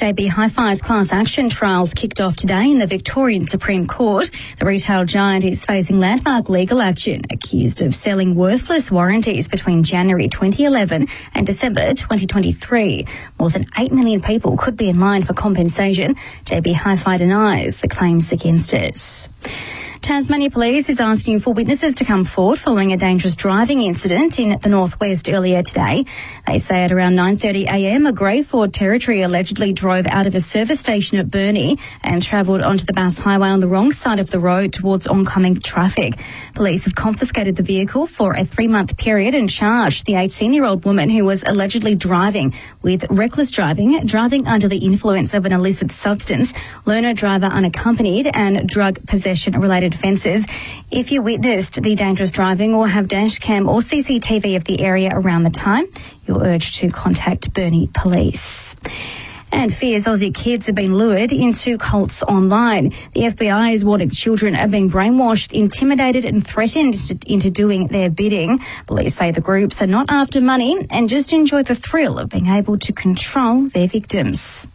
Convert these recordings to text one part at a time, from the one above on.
JB Hi-Fi's class action trials kicked off today in the Victorian Supreme Court. The retail giant is facing landmark legal action, accused of selling worthless warranties between January 2011 and December 2023. More than 8 million people could be in line for compensation. JB Hi-Fi denies the claims against it. Tasmania Police is asking for witnesses to come forward following a dangerous driving incident in the northwest earlier today. They say at around 9:30am, a grey Ford Territory allegedly drove out of a service station at Burnie and travelled onto the Bass Highway on the wrong side of the road towards oncoming traffic. Police have confiscated the vehicle for a 3-month period and charged the 18-year-old woman who was allegedly driving with reckless driving, driving under the influence of an illicit substance, learner driver unaccompanied and drug possession-related offences. If you witnessed the dangerous driving or have dash cam or CCTV of the area around the time, you're urged to contact Burnie Police. And fears Aussie kids have been lured into cults online. The FBI is warning children are being brainwashed, intimidated and threatened into doing their bidding. Police say the groups are not after money and just enjoy the thrill of being able to control their victims.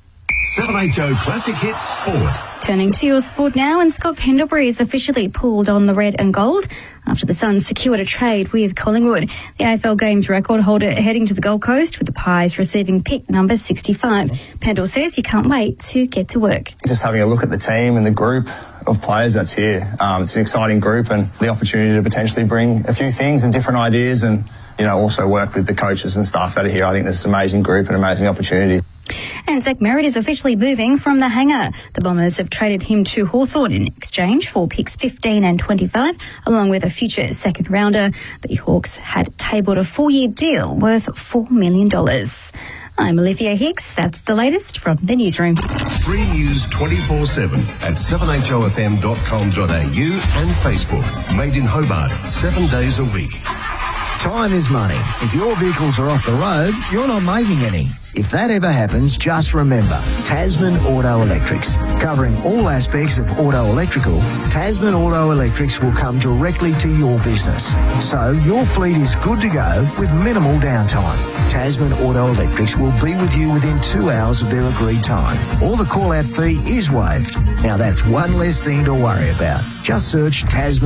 780 Classic Hits Sport. Turning to your sport now, and Scott Pendlebury is officially pulled on the red and gold after the Suns secured a trade with Collingwood. The AFL Games record holder heading to the Gold Coast with the Pies receiving pick number 65. Pendle says he can't wait to get to work. Just having a look at the team and the group of players that's here. It's an exciting group and the opportunity to potentially bring a few things and different ideas and, also work with the coaches and staff that are here. I think this is an amazing group and amazing opportunity. And Zach Merritt is officially moving from the hangar. The Bombers have traded him to Hawthorn in exchange for picks 15 and 25, along with a future second rounder. The Hawks had tabled a 4-year deal worth $4 million. I'm Olivia Hicks. That's the latest from the newsroom. Free news 24/7 at 7HOFM.com.au and Facebook. Made in Hobart 7 days a week. Time is money. If your vehicles are off the road, you're not making any. If that ever happens, just remember, Tasman Auto Electrics. Covering all aspects of auto electrical, Tasman Auto Electrics will come directly to your business. So your fleet is good to go with minimal downtime. Tasman Auto Electrics will be with you within 2 hours of their agreed time. All the call-out fee is waived. Now that's one less thing to worry about. Just search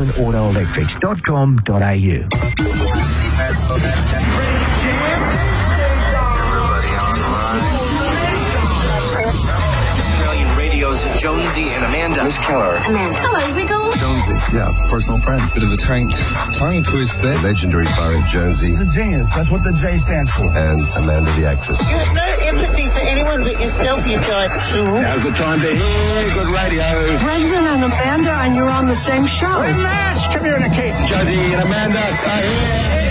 tasmanautoelectrics.com.au. Australian Radio's Jonesy and Amanda. Miss Keller. Amanda. Hello, Wiggle. Jonesy, yeah, personal friend. Bit of a tongue twist there. Legendary Barry Jonesy. He's a genius. That's what the J stands for. And Amanda the actress. You have no empathy for anyone but yourself, you giant fool. Now's the time to hear good radio. Brendan and Amanda, and you're on the same show. Relax, communicate. Jonesy and Amanda are here.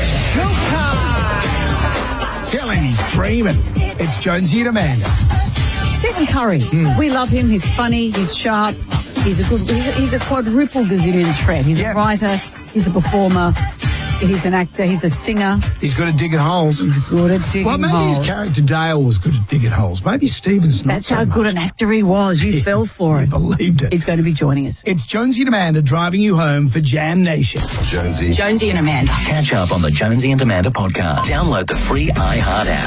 Showtime! Tell him he's dreaming. It's Jonesy and Amanda. Stephen Curry. We love him. He's funny. He's sharp. He's a quadruple gazillion threat. He's a writer. He's a performer. He's an actor. He's a singer. He's good at digging holes. He's good at digging holes. Well, maybe his character Dale was good at digging holes. Maybe Stephen's not. That's so how much. good an actor he was. You fell for it. You believed it. He's going to be joining us. It's Jonesy and Amanda driving you home for Jam Nation. Jonesy. Jonesy and Amanda. Catch up on the Jonesy and Amanda podcast. Download the free iHeart app.